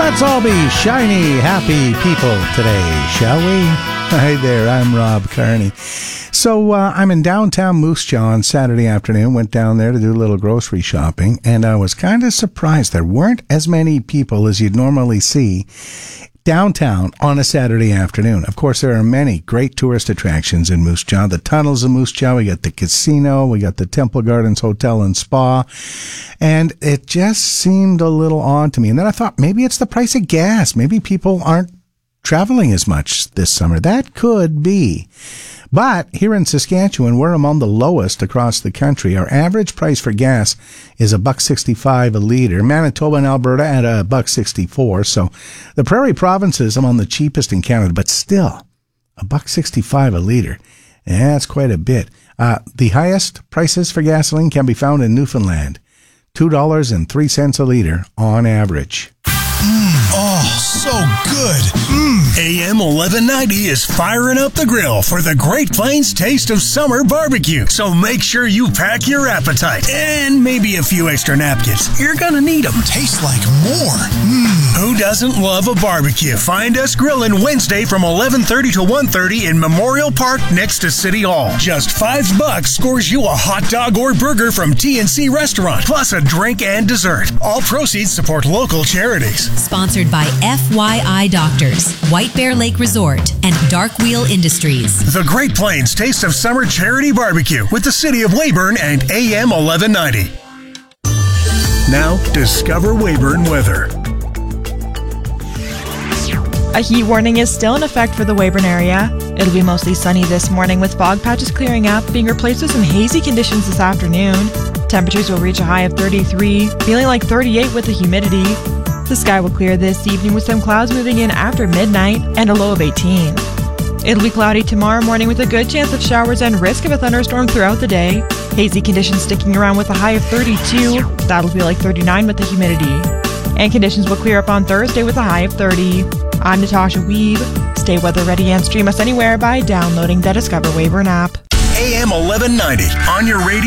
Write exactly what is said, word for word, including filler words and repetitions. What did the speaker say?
Let's all be shiny, happy people today, shall we? Hi there, I'm Rob Carney. So uh, I'm in downtown Moose Jaw on Saturday afternoon, went down there to do a little grocery shopping, and I was kind of surprised there weren't as many people as you'd normally see downtown on a Saturday afternoon. Of course, there are many great tourist attractions in Moose Jaw. The tunnels of Moose Jaw, we got the casino, we got the Temple Gardens Hotel and Spa, and it just seemed a little odd to me. And then I thought, maybe it's the price of gas. Maybe people aren't traveling as much this summer. That could be. But here in Saskatchewan, we're among the lowest across the country. Our average price for gas is a buck sixty-five a litre. Manitoba and Alberta at a buck sixty-four. So the Prairie provinces among the cheapest in Canada, but still a buck sixty-five a litre. Yeah, that's quite a bit. Uh, the highest prices for gasoline can be found in Newfoundland, two dollars and three cents a litre on average. Mm, oh, so good. Mm. A M eleven ninety is firing up the grill for the Great Plains Taste of Summer Barbecue. So make sure you pack your appetite and maybe a few extra napkins. You're gonna need them. Tastes like more. Mm. Who doesn't love a barbecue? Find us grilling Wednesday from eleven thirty to one thirty in Memorial Park next to City Hall. Just five bucks scores you a hot dog or burger from T and C Restaurant, plus a drink and dessert. All proceeds support local charities. Sponsored by F Y I Doctors, White Bear Lake Resort, and Dark Wheel Industries. The Great Plains Taste of Summer Charity Barbecue with the City of Weyburn and A M eleven ninety. Now, discover Weyburn weather. A heat warning is still in effect for the Weyburn area. It'll be mostly sunny this morning with fog patches clearing up, being replaced with some hazy conditions this afternoon. Temperatures will reach a high of thirty-three, feeling like thirty-eight with the humidity. The sky will clear this evening with some clouds moving in after midnight and a low of eighteen. It'll be cloudy tomorrow morning with a good chance of showers and risk of a thunderstorm throughout the day. Hazy conditions sticking around with a high of thirty-two. That'll feel like thirty-nine with the humidity. And conditions will clear up on Thursday with a high of thirty. I'm Natasha Weeb. Stay weather ready and stream us anywhere by downloading the Discover Weyburn app. A M eleven ninety on your radio.